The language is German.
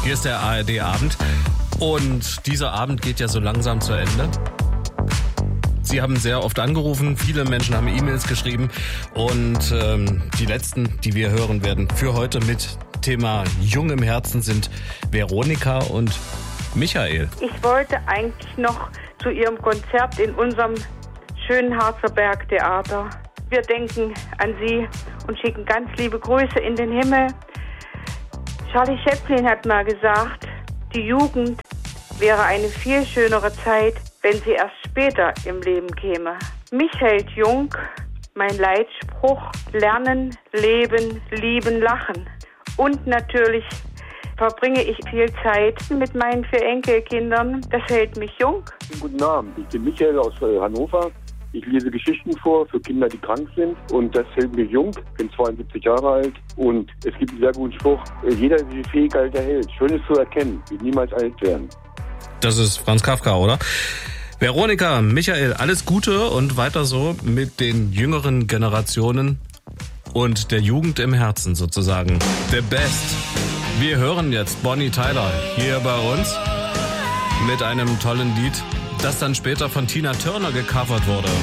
Hier ist der ARD-Abend und dieser Abend geht ja so langsam zu Ende. Sie haben sehr oft angerufen, viele Menschen haben E-Mails geschrieben und die letzten, die wir hören werden für heute mit Thema Jung im Herzen sind Veronika und Michael. Ich wollte eigentlich noch zu Ihrem Konzert in unserem schönen Harzer Bergtheater. Wir denken an Sie und schicken ganz liebe Grüße in den Himmel. Charlie Chaplin hat mal gesagt, die Jugend wäre eine viel schönere Zeit, wenn sie erst später im Leben käme. Mich hält jung mein Leitspruch: Lernen, Leben, Lieben, Lachen. Und natürlich verbringe ich viel Zeit mit meinen 4 Enkelkindern. Das hält mich jung. Guten Abend, ich bin Michael aus Hannover. Ich lese Geschichten vor für Kinder, die krank sind, und das hält mich jung. Ich bin 72 Jahre alt und es gibt einen sehr guten Spruch: Jeder, der die Fähigkeit erhält, Schönes zu erkennen, wird niemals alt werden. Das ist Franz Kafka, oder? Veronika, Michael, alles Gute und weiter so mit den jüngeren Generationen und der Jugend im Herzen sozusagen. The best. Wir hören jetzt Bonnie Tyler hier bei uns mit einem tollen Lied, das dann später von Tina Turner gecovert wurde.